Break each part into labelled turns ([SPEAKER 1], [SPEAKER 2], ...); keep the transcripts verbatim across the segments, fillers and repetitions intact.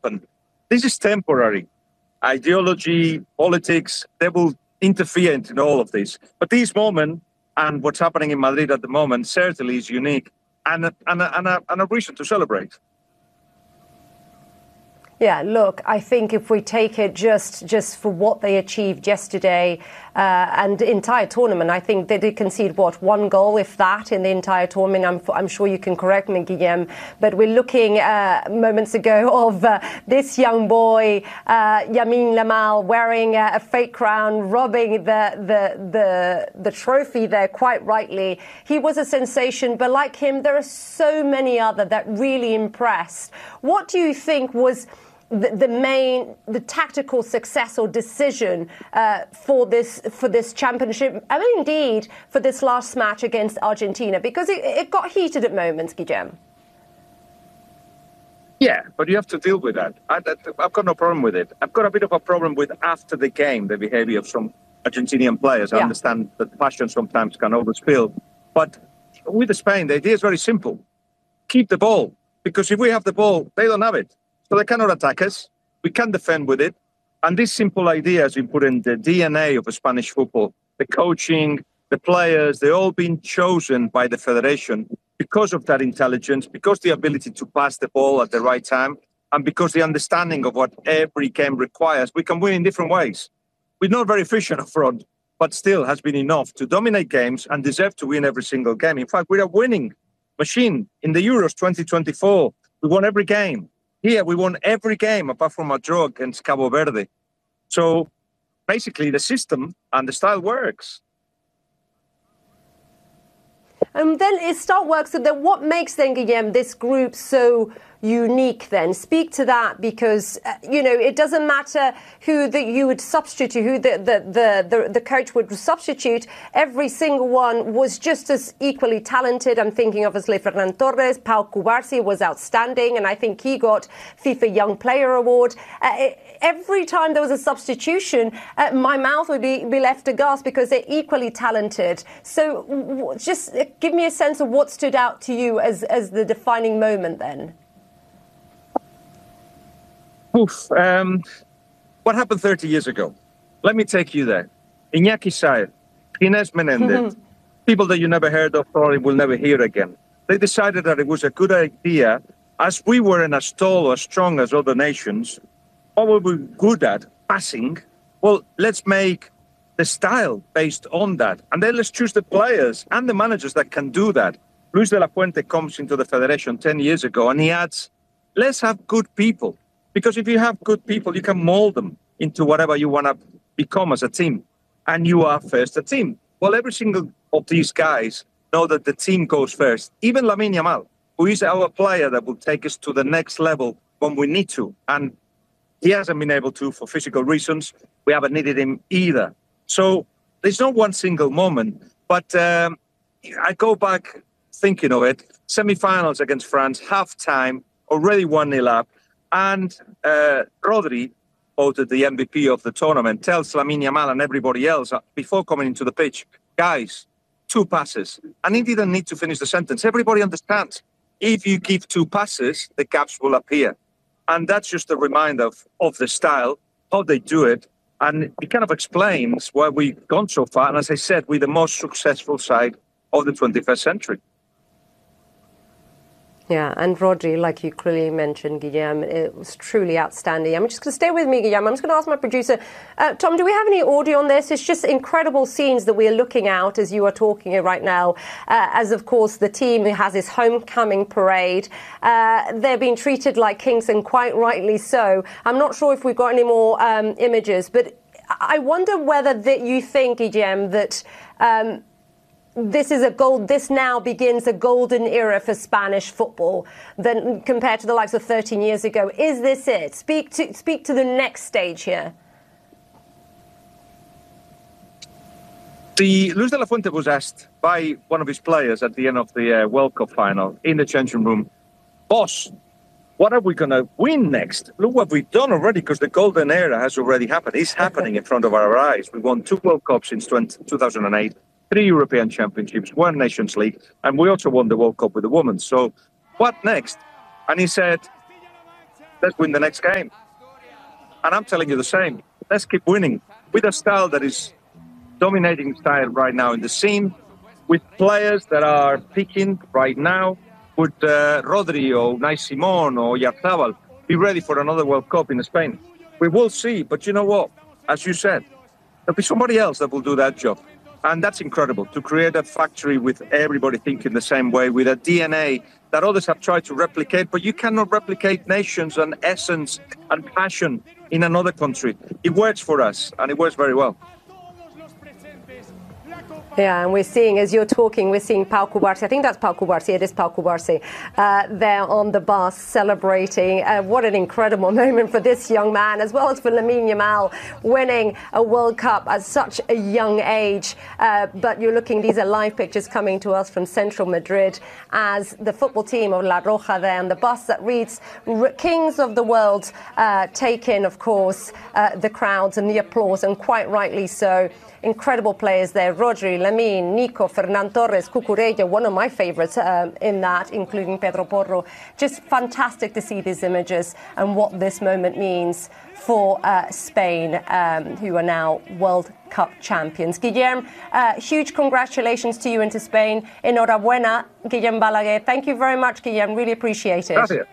[SPEAKER 1] happen. This is temporary. Ideology, politics, they will interfere into all of this. But this moment and what's happening in Madrid at the moment certainly is unique and a, and a, and a, and a reason to celebrate.
[SPEAKER 2] Yeah, look, I think if we take it just just for what they achieved yesterday uh, and the entire tournament, I think they did concede, what, one goal, if that, in the entire tournament. I'm, I'm sure you can correct me, Guillem, but we're looking uh, moments ago of uh, this young boy, uh, Lamine Yamal, wearing uh, a fake crown, robbing the, the, the, the trophy there, quite rightly. He was a sensation, but like him, there are so many other that really impressed. What do you think was The, the main, the tactical success or decision uh, for this for this championship, I mean, indeed, for this last match against Argentina? Because it, it got heated at moments, Guillem.
[SPEAKER 1] Yeah, but you have to deal with that. I, I've got no problem with it. I've got a bit of a problem with after the game, the behavior of some Argentinian players. I yeah. understand that passion sometimes can overspill. But with Spain, the idea is very simple. Keep the ball. Because if we have the ball, they don't have it. So they cannot attack us. We can defend with it. And this simple idea has been put in the D N A of Spanish football. The coaching, the players, they're all been chosen by the federation because of that intelligence, because the ability to pass the ball at the right time, and because the understanding of what every game requires. We can win in different ways. We're not very efficient up front, but still has been enough to dominate games and deserve to win every single game. In fact, we're a winning machine. In the Euros twenty twenty-four, we won every game. Here, we won every game apart from a draw against Cabo Verde. So basically, the system and the style works.
[SPEAKER 2] And then it start works. So then what makes then, Guillem, this group so unique then? Speak to that, because, uh, you know, it doesn't matter who that you would substitute, who the, the, the, the, the coach would substitute. Every single one was just as equally talented. I'm thinking obviously Ferran Torres. Pau Cubarsí was outstanding, and I think he got FIFA Young Player Award. Uh, it, every time there was a substitution, uh, my mouth would be, be left aghast because they're equally talented. So w- just give me a sense of what stood out to you as, as the defining moment then.
[SPEAKER 1] Oof, um, what happened thirty years ago? Let me take you there. Iñaki Saez, Ginés Menéndez, people that you never heard of, probably will never hear again. They decided that it was a good idea, as we were in as tall or as strong as other nations. What were we good at? Passing. Well, let's make the style based on that. And then let's choose the players and the managers that can do that. Luis de la Fuente comes into the federation ten years ago and he adds, let's have good people. Because if you have good people, you can mold them into whatever you want to become as a team. And you are first a team. Well, every single of these guys know that the team goes first. Even Lamine Yamal, who is our player that will take us to the next level when we need to. And he hasn't been able to for physical reasons. We haven't needed him either. So there's not one single moment. But um, I go back thinking of it. Semi-finals against France, half-time, already one nil up. And uh, Rodri, voted the M V P of the tournament, tells Lamine Yamal and everybody else before coming into the pitch, guys, two passes. And he didn't need to finish the sentence. Everybody understands. If you give two passes, the gaps will appear. And that's just a reminder of, of the style, how they do it. And it kind of explains why we've gone so far. And as I said, we're the most successful side of the twenty-first century.
[SPEAKER 2] Yeah, and Rodri, like you clearly mentioned, Guillem, it was truly outstanding. I'm just going to stay with me, Guillem. I'm just going to ask my producer, uh, Tom, do we have any audio on this? It's just incredible scenes that we are looking at as you are talking right now, uh, as, of course, the team has this homecoming parade. Uh, they're being treated like kings, and quite rightly so. I'm not sure if we've got any more um, images, but I wonder whether that you think, Guillem, that... Um, This is a gold. This now begins a golden era for Spanish football, than compared to the likes of thirteen years ago. Is this it? Speak to speak to the next stage here.
[SPEAKER 1] The Luis de la Fuente was asked by one of his players at the end of the uh, World Cup final in the changing room, "Boss, what are we going to win next? Look what we've done already, because the golden era has already happened. It's happening in front of our eyes. We won two World Cups since two thousand eight. Three European Championships, one Nations League, and we also won the World Cup with the women. So what next?" And he said, let's win the next game. And I'm telling you the same. Let's keep winning with a style that is dominating style right now in the scene, with players that are peaking right now. Would uh, Rodri or Unai Simon or Oyarzabal be ready for another World Cup in Spain? We will see, but you know what? As you said, there'll be somebody else that will do that job. And that's incredible, to create a factory with everybody thinking the same way, with a D N A that others have tried to replicate, but you cannot replicate nations and essence and passion in another country. It works for us, and it works very well.
[SPEAKER 2] Yeah, and we're seeing, as you're talking, we're seeing Pau Cubarsí. I think that's Pau Cubarsí. It is Pau Cubarsí uh, there on the bus celebrating. Uh, what an incredible moment for this young man, as well as for Lamine Yamal, winning a World Cup at such a young age. Uh, but you're looking, these are live pictures coming to us from central Madrid as the football team of La Roja there, and the bus that reads Kings of the World uh, take in, of course, uh, the crowds and the applause, and quite rightly so. Incredible players there, Rodri, Lamine, Nico, Fernan Torres, Cucurella, one of my favourites um, in that, including Pedro Porro. Just fantastic to see these images and what this moment means for uh, Spain, um, who are now World Cup champions. Guillem, uh, huge congratulations to you and to Spain. Enhorabuena, Guillem Balaguer. Thank you very much, Guillem. Really appreciate it.
[SPEAKER 1] Gracias.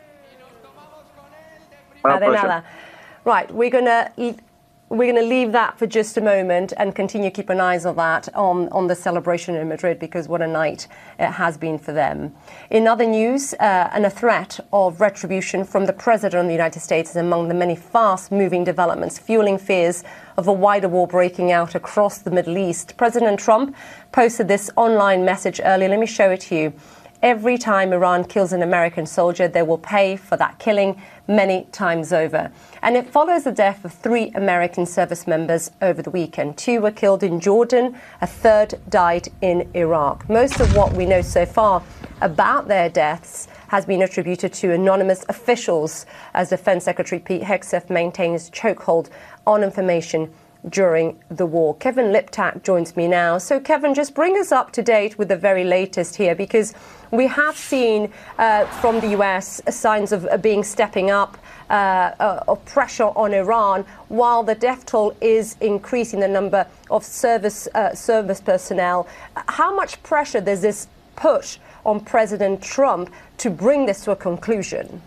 [SPEAKER 1] My pleasure.
[SPEAKER 2] Right, we're going to... We're going to leave that for just a moment and continue to keep an eye on that on, on the celebration in Madrid, because what a night it has been for them. In other news, uh, and a threat of retribution from the President of the United States is among the many fast-moving developments fueling fears of a wider war breaking out across the Middle East. President Trump posted this online message earlier. Let me show it to you. Every time Iran kills an American soldier, they will pay for that killing many times over. And it follows the death of three American service members over the weekend. Two were killed in Jordan, a third died in Iraq. Most of what we know so far about their deaths has been attributed to anonymous officials, as Defense Secretary Pete Hegseth maintains chokehold on information during the war. Kevin Liptak joins me now. So, Kevin, just bring us up to date with the very latest here, because we have seen uh, from the U S signs of uh, being stepping up uh, uh, of pressure on Iran, while the death toll is increasing the number of service uh, service personnel. How much pressure does this put on President Trump to bring this to a conclusion?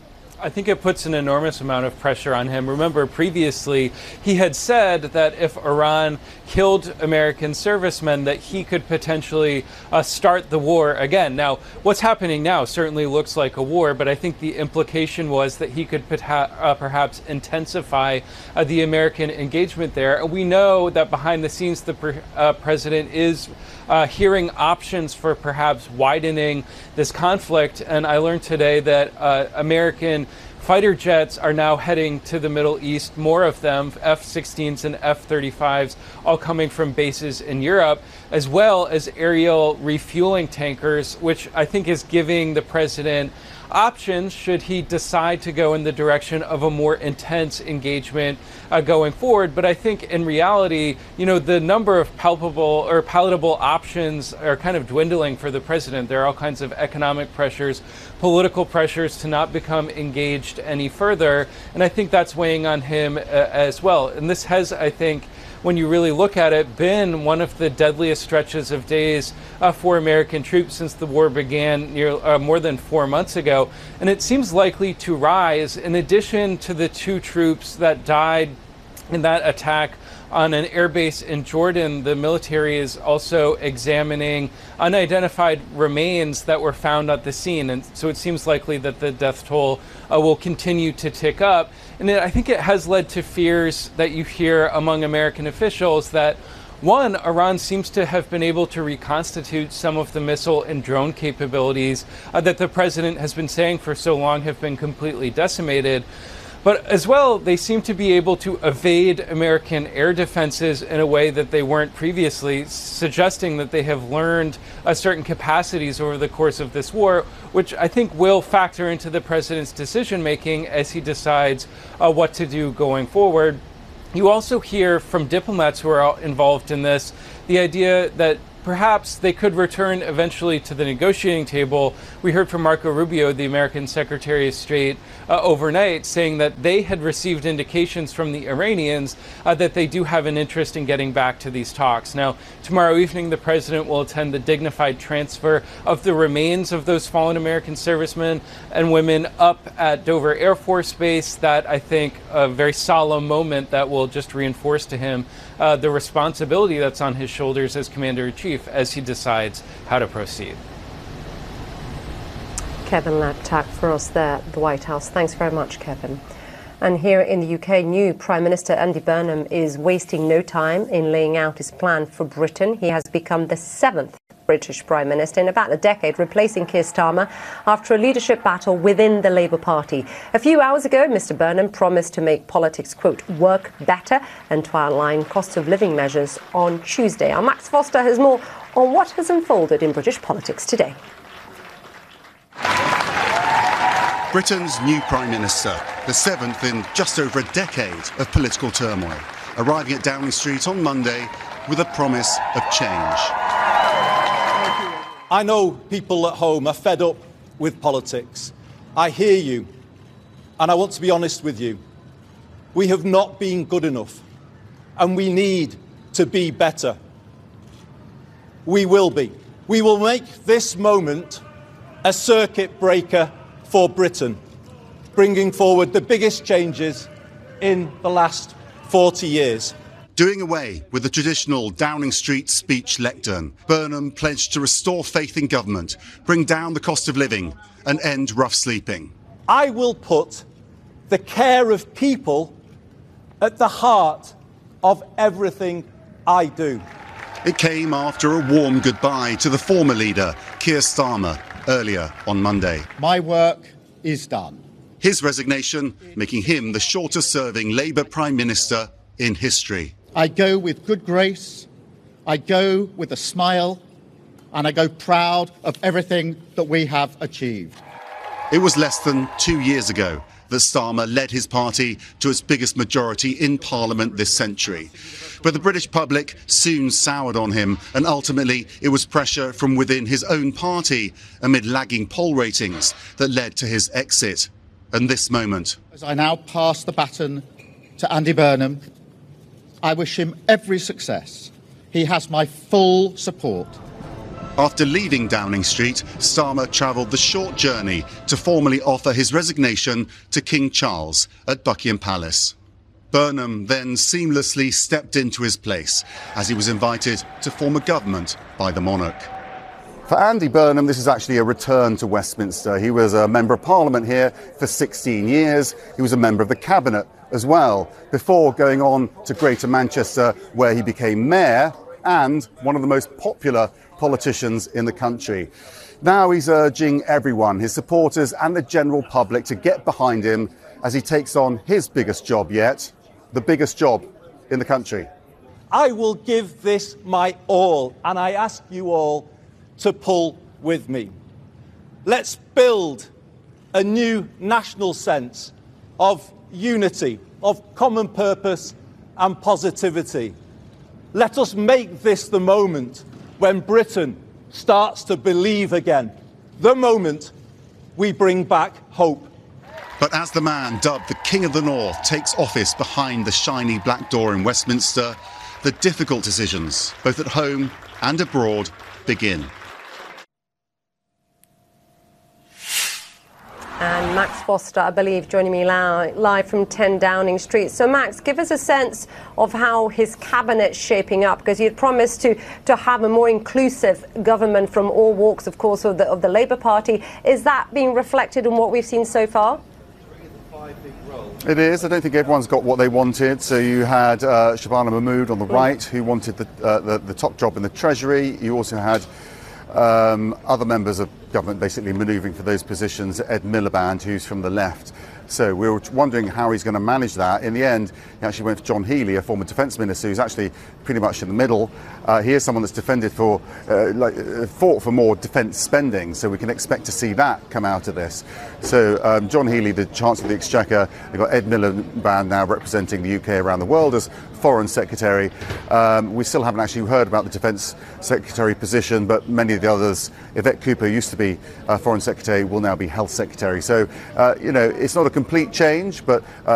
[SPEAKER 3] I think it puts an enormous amount of pressure on him. Remember, previously, he had said that if Iran killed American servicemen, that he could potentially uh, start the war again. Now, what's happening now certainly looks like a war, but I think the implication was that he could uh, perhaps intensify uh, the American engagement there. We know that behind the scenes, the pre uh, president is Uh, hearing options for perhaps widening this conflict. And I learned today that uh, American fighter jets are now heading to the Middle East, more of them, F sixteens and F thirty-fives, all coming from bases in Europe, as well as aerial refueling tankers, which I think is giving the president options should he decide to go in the direction of a more intense engagement uh, going forward. But I think in reality, you know, the number of palpable or palatable options are kind of dwindling for the president. There are all kinds of economic pressures, political pressures to not become engaged any further. And I think that's weighing on him uh, as well. And this has, I think, when you really look at it, been one of the deadliest stretches of days uh, for American troops since the war began near, uh, more than four months ago. And it seems likely to rise. In addition to the two troops that died in that attack on an airbase in Jordan, the military is also examining unidentified remains that were found at the scene. And so it seems likely that the death toll uh, will continue to tick up. And it, I think it has led to fears that you hear among American officials that, one, Iran seems to have been able to reconstitute some of the missile and drone capabilities uh, that the president has been saying for so long have been completely decimated. But as well, they seem to be able to evade American air defenses in a way that they weren't previously, suggesting that they have learned uh, certain capacities over the course of this war, which I think will factor into the president's decision-making as he decides uh, what to do going forward. You also hear from diplomats who are involved in this the idea that perhaps they could return eventually to the negotiating table. We heard from Marco Rubio, the American Secretary of State, uh, overnight, saying that they had received indications from the Iranians uh, that they do have an interest in getting back to these talks. Now, tomorrow evening, the president will attend the dignified transfer of the remains of those fallen American servicemen and women up at Dover Air Force Base. That, I think, a very solemn moment that will just reinforce to him uh, the responsibility that's on his shoulders as Commander-in-Chief as he decides how to proceed.
[SPEAKER 2] Kevin Laptak for us there at the White House. Thanks very much, Kevin. And here in the U K, new Prime Minister Andy Burnham is wasting no time in laying out his plan for Britain. He has become the seventh British Prime Minister in about a decade, replacing Keir Starmer after a leadership battle within the Labour Party. A few hours ago, Mister Burnham promised to make politics, quote, work better and to outline cost of living measures on Tuesday. Our Max Foster has more on what has unfolded in British politics today.
[SPEAKER 4] Britain's new Prime Minister, the seventh in just over a decade of political turmoil, arriving at Downing Street on Monday with a promise of change.
[SPEAKER 5] I know people at home are fed up with politics. I hear you, and I want to be honest with you. We have not been good enough, and we need to be better. We will be. We will make this moment a circuit breaker for Britain, bringing forward the biggest changes in the last forty years.
[SPEAKER 4] Doing away with the traditional Downing Street speech lectern, Burnham pledged to restore faith in government, bring down the cost of living and end rough sleeping.
[SPEAKER 5] I will put the care of people at the heart of everything I do.
[SPEAKER 4] It came after a warm goodbye to the former leader, Keir Starmer, earlier on Monday.
[SPEAKER 6] My work is done.
[SPEAKER 4] His resignation making him the shortest-serving Labour Prime Minister in history.
[SPEAKER 6] I go with good grace, I go with a smile, and I go proud of everything that we have achieved.
[SPEAKER 4] It was less than two years ago that Starmer led his party to its biggest majority in Parliament this century. But the British public soon soured on him, and ultimately it was pressure from within his own party amid lagging poll ratings that led to his exit. And this moment.
[SPEAKER 6] As I now pass the baton to Andy Burnham, I wish him every success. He has my full support.
[SPEAKER 4] After leaving Downing Street, Starmer travelled the short journey to formally offer his resignation to King Charles at Buckingham Palace. Burnham then seamlessly stepped into his place as he was invited to form a government by the monarch. For Andy Burnham, this is actually a return to Westminster. He was a Member of Parliament here for sixteen years. He was a member of the Cabinet as well, before going on to Greater Manchester, where he became mayor and one of the most popular politicians in the country. Now he's urging everyone, his supporters and the general public, to get behind him as he takes on his biggest job yet, the biggest job in the country.
[SPEAKER 5] I will give this my all, and I ask you all to pull with me. Let's build a new national sense of unity, of common purpose and positivity. Let us make this the moment when Britain starts to believe again, the moment we bring back hope.
[SPEAKER 4] But as the man dubbed the King of the North takes office behind the shiny black door in Westminster, the difficult decisions, both at home and abroad, begin.
[SPEAKER 2] And Max Foster, I believe, joining me live from ten Downing Street. So, Max, give us a sense of how his cabinet's shaping up, because he had promised to, to have a more inclusive government from all walks, of course, of the, of the Labour Party. Is that being reflected in what we've seen so far?
[SPEAKER 4] It is. I don't think everyone's got what they wanted. So you had uh, Shabana Mahmood on the right, who wanted the, uh, the, the top job in the Treasury. You also had Um, other members of government basically manoeuvring for those positions. Ed Miliband, who's from the left,
[SPEAKER 7] So we were wondering how he's going to manage that. In the end, he actually went for John Healey, a former defence minister, who's actually pretty much in the middle. Uh, he is someone that's defended for, uh, like, uh, fought for more defence spending, so we can expect to see that come out of this. So um, John Healey, the Chancellor of the Exchequer, they've got Ed Miliband now representing the U K around the world as Foreign Secretary. Um, we still haven't actually heard about the Defence Secretary position, but many of the others, Yvette Cooper used to be uh, Foreign Secretary, will now be Health Secretary. So, uh, you know, it's not a complete change, but uh,